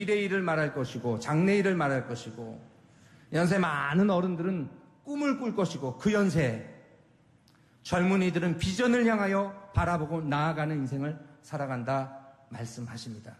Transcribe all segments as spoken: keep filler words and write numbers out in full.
미래일을 말할 것이고 장래일을 말할 것이고 연세 많은 어른들은 꿈을 꿀 것이고 그 연세에 젊은이들은 비전을 향하여 바라보고 나아가는 인생을 살아간다 말씀하십니다.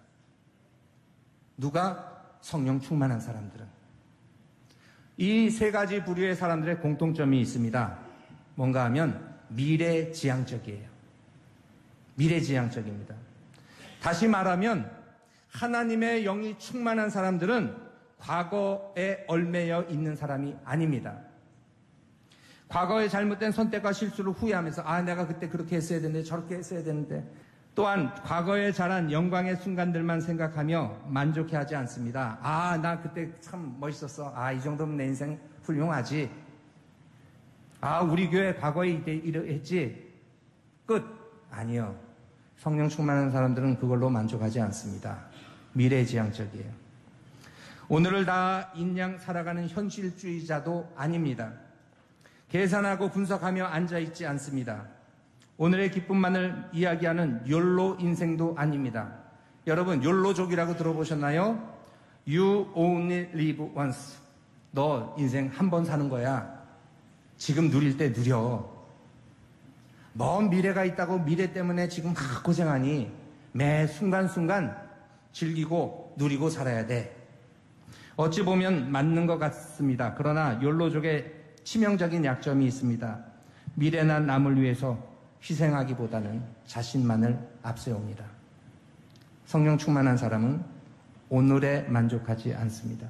누가? 성령 충만한 사람들은. 이 세 가지 부류의 사람들의 공통점이 있습니다. 뭔가 하면 미래지향적이에요. 미래지향적입니다. 다시 말하면 하나님의 영이 충만한 사람들은 과거에 얽매여 있는 사람이 아닙니다. 과거의 잘못된 선택과 실수를 후회하면서 아 내가 그때 그렇게 했어야 되는데 저렇게 했어야 되는데 또한 과거에 자란 영광의 순간들만 생각하며 만족해하지 않습니다. 아 나 그때 참 멋있었어. 아 이 정도면 내 인생 훌륭하지. 아 우리 교회 과거에 이랬지. 끝. 아니요. 성령 충만한 사람들은 그걸로 만족하지 않습니다. 미래지향적이에요. 오늘을 다 인양 살아가는 현실주의자도 아닙니다. 계산하고 분석하며 앉아있지 않습니다. 오늘의 기쁨만을 이야기하는 욜로 인생도 아닙니다. 여러분 욜로족이라고 들어보셨나요? You only live once. 너 인생 한 번 사는 거야. 지금 누릴 때 누려. 먼 미래가 있다고 미래 때문에 지금 막 고생하니 매 순간순간 즐기고 누리고 살아야 돼. 어찌 보면 맞는 것 같습니다. 그러나 욜로족의 치명적인 약점이 있습니다. 미래나 남을 위해서 희생하기보다는 자신만을 앞세웁니다. 성령 충만한 사람은 오늘에 만족하지 않습니다.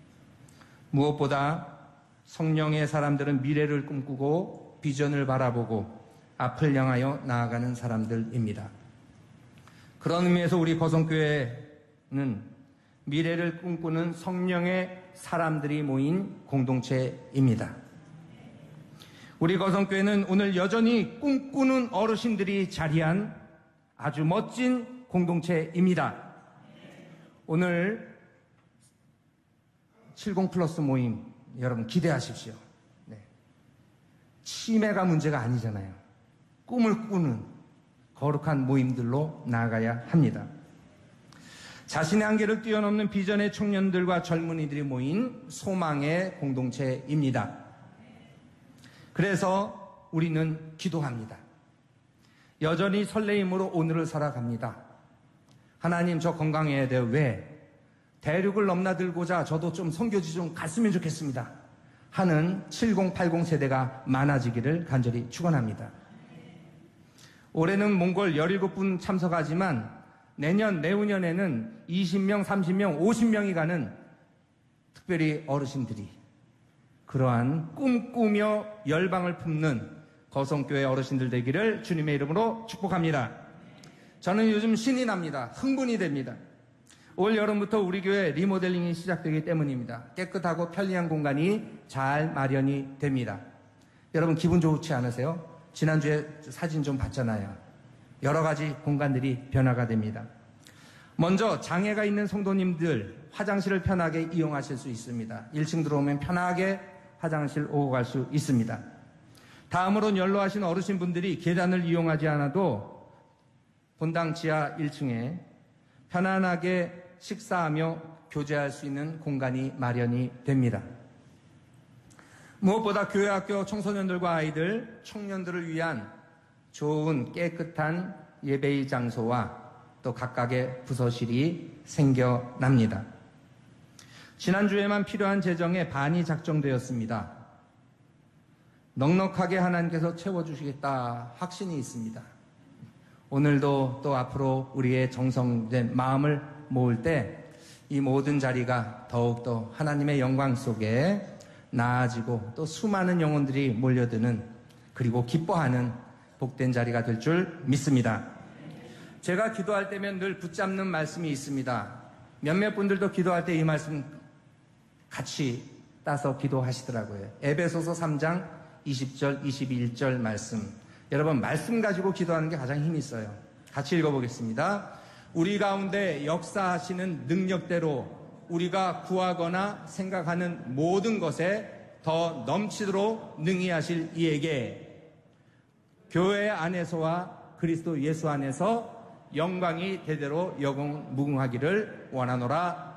무엇보다 성령의 사람들은 미래를 꿈꾸고 비전을 바라보고 앞을 향하여 나아가는 사람들입니다. 그런 의미에서 우리 거성교회는 미래를 꿈꾸는 성령의 사람들이 모인 공동체입니다. 우리 거성교회는 오늘 여전히 꿈꾸는 어르신들이 자리한 아주 멋진 공동체입니다. 오늘 칠십 플러스 모임 여러분 기대하십시오. 네. 치매가 문제가 아니잖아요. 꿈을 꾸는 거룩한 모임들로 나아가야 합니다. 자신의 한계를 뛰어넘는 비전의 청년들과 젊은이들이 모인 소망의 공동체입니다. 그래서 우리는 기도합니다. 여전히 설레임으로 오늘을 살아갑니다. 하나님 저 건강해야 돼요. 왜? 대륙을 넘나들고자 저도 좀 선교지 좀 갔으면 좋겠습니다. 하는 칠십, 팔십 세대가 많아지기를 간절히 축원합니다. 올해는 몽골 열일곱 분 참석하지만 내년, 내후년에는 이십 명, 삼십 명, 오십 명이 가는 특별히 어르신들이 그러한 꿈꾸며 열방을 품는 거성교회 어르신들 되기를 주님의 이름으로 축복합니다. 저는 요즘 신이 납니다. 흥분이 됩니다. 올 여름부터 우리 교회 리모델링이 시작되기 때문입니다. 깨끗하고 편리한 공간이 잘 마련이 됩니다. 여러분 기분 좋지 않으세요? 지난주에 사진 좀 봤잖아요. 여러 가지 공간들이 변화가 됩니다. 먼저 장애가 있는 성도님들 화장실을 편하게 이용하실 수 있습니다. 일 층 들어오면 편하게 화장실 오고 갈 수 있습니다. 다음으로는 연로하신 어르신분들이 계단을 이용하지 않아도 본당 지하 일 층에 편안하게 식사하며 교제할 수 있는 공간이 마련이 됩니다. 무엇보다 교회 학교 청소년들과 아이들, 청년들을 위한 좋은 깨끗한 예배의 장소와 또 각각의 부서실이 생겨납니다. 지난주에만 필요한 재정의 반이 작정되었습니다. 넉넉하게 하나님께서 채워주시겠다 확신이 있습니다. 오늘도 또 앞으로 우리의 정성된 마음을 모을 때 이 모든 자리가 더욱더 하나님의 영광 속에 나아지고 또 수많은 영혼들이 몰려드는 그리고 기뻐하는 복된 자리가 될 줄 믿습니다. 제가 기도할 때면 늘 붙잡는 말씀이 있습니다. 몇몇 분들도 기도할 때 이 말씀 같이 따서 기도하시더라고요. 에베소서 삼 장 이십 절, 이십일 절 말씀. 여러분 말씀 가지고 기도하는 게 가장 힘이 있어요. 같이 읽어보겠습니다. 우리 가운데 역사하시는 능력대로 우리가 구하거나 생각하는 모든 것에 더 넘치도록 능히 하실 이에게 교회 안에서와 그리스도 예수 안에서 영광이 대대로 영원무궁하기를 원하노라.